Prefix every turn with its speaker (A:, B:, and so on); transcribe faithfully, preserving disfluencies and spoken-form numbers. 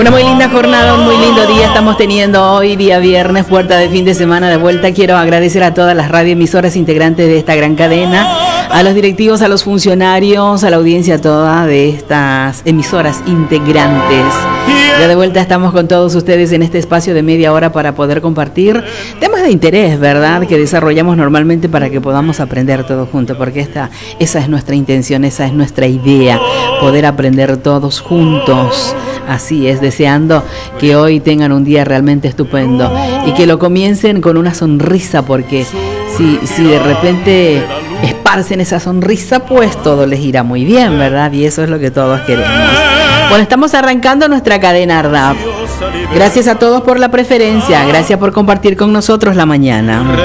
A: Una muy linda jornada, un muy lindo día estamos teniendo hoy, día viernes, puerta de fin de semana de vuelta. Quiero agradecer a todas las radioemisoras integrantes de esta gran cadena, a los directivos, a los funcionarios, a la audiencia toda de estas emisoras integrantes. Ya de vuelta estamos con todos ustedes en este espacio de media hora para poder compartir temas de interés, ¿verdad? Que desarrollamos normalmente para que podamos aprender todos juntos, porque esta, esa es nuestra intención, esa es nuestra idea, poder aprender todos juntos. Así es, deseando que hoy tengan un día realmente estupendo y que lo comiencen con una sonrisa, porque si, si de repente esparcen esa sonrisa, pues todo les irá muy bien, ¿verdad? Y eso es lo que todos queremos. Bueno, estamos arrancando nuestra cadena ARDAP. Gracias a todos por la preferencia, gracias por compartir con nosotros la mañana.